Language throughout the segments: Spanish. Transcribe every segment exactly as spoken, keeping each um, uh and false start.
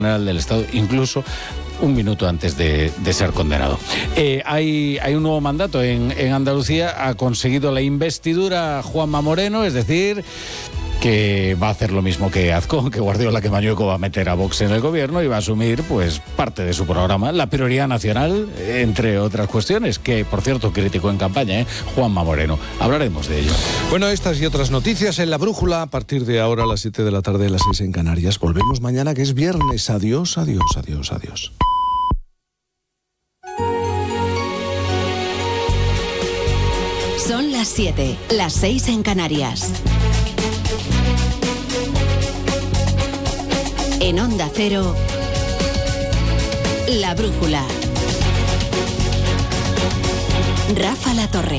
General del Estado, incluso un minuto antes de, de ser condenado. Eh, hay, hay un nuevo mandato en, en Andalucía, ha conseguido la investidura Juanma Moreno, es decir, que va a hacer lo mismo que Azcón, que Guardiola, que Mañueco, va a meter a Vox en el gobierno y va a asumir pues parte de su programa, la prioridad nacional, entre otras cuestiones, que por cierto criticó en campaña, ¿eh? Juanma Moreno. Hablaremos de ello. Bueno, estas y otras noticias en La Brújula a partir de ahora a las siete de la tarde, a las seis en Canarias. Volvemos mañana, que es viernes. Adiós, adiós, adiós, adiós. Son las siete, las seis en Canarias. En Onda Cero, La Brújula. Rafa La Torre.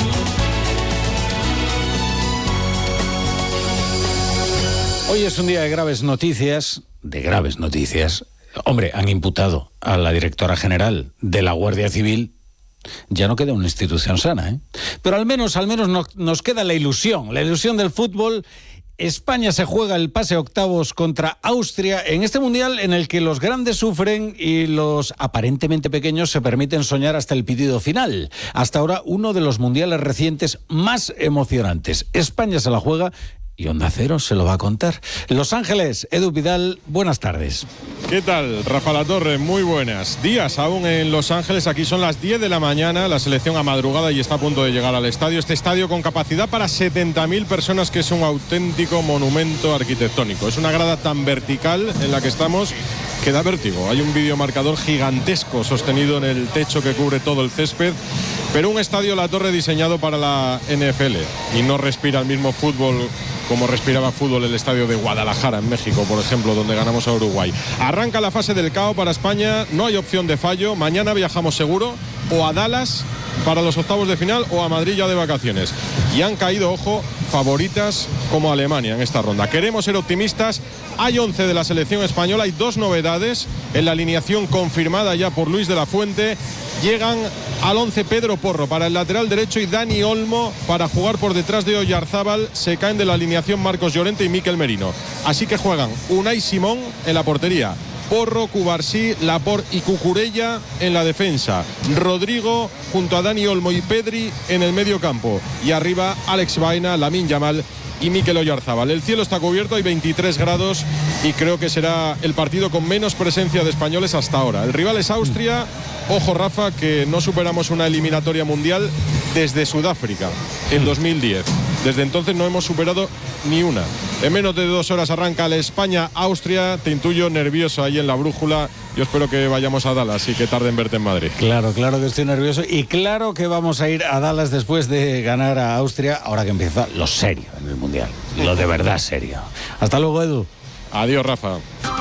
Hoy es un día de graves noticias, de graves noticias. Hombre, han imputado a la directora general de la Guardia Civil. Ya no queda una institución sana, ¿eh? Pero al menos, al menos no, nos queda la ilusión, la ilusión del fútbol. España se juega el pase a octavos contra Austria en este mundial en el que los grandes sufren y los aparentemente pequeños se permiten soñar hasta el pitido final. Hasta ahora, uno de los mundiales recientes más emocionantes. España se la juega y Onda Cero se lo va a contar. Los Ángeles, Edu Vidal, buenas tardes. ¿Qué tal, Rafa La Torre? Muy buenas. Días aún en Los Ángeles, aquí son las diez de la mañana, la selección a madrugada y está a punto de llegar al estadio. Este estadio con capacidad para setenta mil personas, que es un auténtico monumento arquitectónico. Es una grada tan vertical en la que estamos que da vértigo. Hay un videomarcador gigantesco sostenido en el techo que cubre todo el césped, pero un estadio La Torre diseñado para la N F L y no respira el mismo fútbol como respiraba fútbol el estadio de Guadalajara en México, por ejemplo, donde ganamos a Uruguay. Arranca la fase del C A O para España, no hay opción de fallo. Mañana viajamos seguro o a Dallas para los octavos de final o a Madrid ya de vacaciones. Y han caído, ojo, favoritas como Alemania en esta ronda. Queremos ser optimistas. Hay once de la selección española, hay dos novedades en la alineación confirmada ya por Luis de la Fuente. Llegan al once Pedro Porro para el lateral derecho y Dani Olmo para jugar por detrás de Oyarzábal. Se caen de la alineación Marcos Llorente y Mikel Merino. Así que juegan Unai Simón en la portería, Porro, Cubarsí, Laporte y Cucurella en la defensa, Rodrigo junto a Dani Olmo y Pedri en el medio campo y arriba Alex Baena, Lamine Yamal y Mikel Oyarzábal. El cielo está cubierto, hay veintitrés grados y creo que será el partido con menos presencia de españoles hasta ahora. El rival es Austria. Ojo, Rafa, que no superamos una eliminatoria mundial desde Sudáfrica en dos mil diez. Desde entonces no hemos superado ni una. En menos de dos horas arranca el España-Austria. Te intuyo nervioso ahí en La Brújula. Yo espero que vayamos a Dallas y que tarde en verte en Madrid. Claro, claro que estoy nervioso y claro que vamos a ir a Dallas después de ganar a Austria, ahora que empieza lo serio en el Mundial, lo de verdad serio. Hasta luego, Edu. Adiós, Rafa.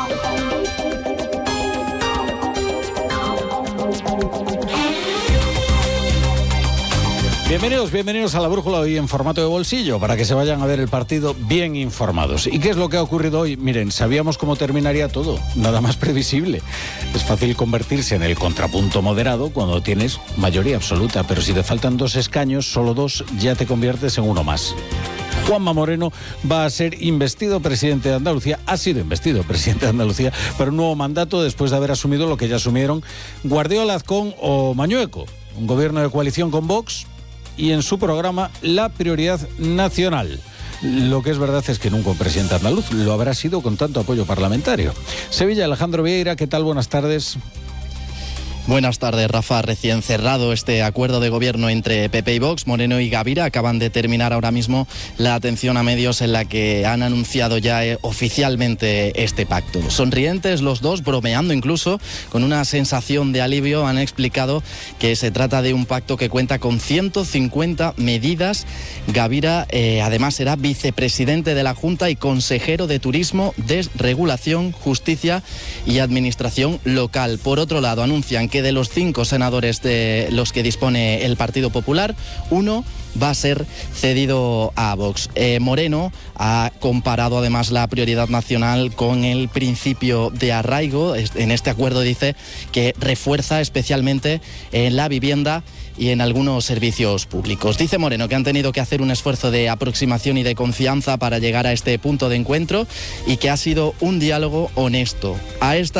Bienvenidos, bienvenidos a La Brújula, hoy en formato de bolsillo, para que se vayan a ver el partido bien informados. ¿Y qué es lo que ha ocurrido hoy? Miren, sabíamos cómo terminaría todo, nada más previsible. Es fácil convertirse en el contrapunto moderado cuando tienes mayoría absoluta, pero si te faltan dos escaños, solo dos, ya te conviertes en uno más. Juanma Moreno va a ser investido presidente de Andalucía, ha sido investido presidente de Andalucía para un nuevo mandato después de haber asumido lo que ya asumieron Guardiola, Azcón o Mañueco, un gobierno de coalición con Vox y en su programa la prioridad nacional. Lo que es verdad es que nunca un presidente andaluz lo habrá sido con tanto apoyo parlamentario. Sevilla, Alejandro Vieira, ¿qué tal? Buenas tardes. Buenas tardes, Rafa. Recién cerrado este acuerdo de gobierno entre P P y Vox, Moreno y Gavira acaban de terminar ahora mismo la atención a medios en la que han anunciado ya eh, oficialmente este pacto. Sonrientes los dos, bromeando incluso, con una sensación de alivio, han explicado que se trata de un pacto que cuenta con ciento cincuenta medidas. Gavira eh, además será vicepresidente de la Junta y consejero de Turismo, Desregulación, Justicia y Administración Local. Por otro lado, anuncian que que de los cinco senadores de los que dispone el Partido Popular, uno va a ser cedido a Vox. Eh, Moreno ha comparado además la prioridad nacional con el principio de arraigo. En este acuerdo dice que refuerza especialmente en la vivienda y en algunos servicios públicos. Dice Moreno que han tenido que hacer un esfuerzo de aproximación y de confianza para llegar a este punto de encuentro y que ha sido un diálogo honesto. A esta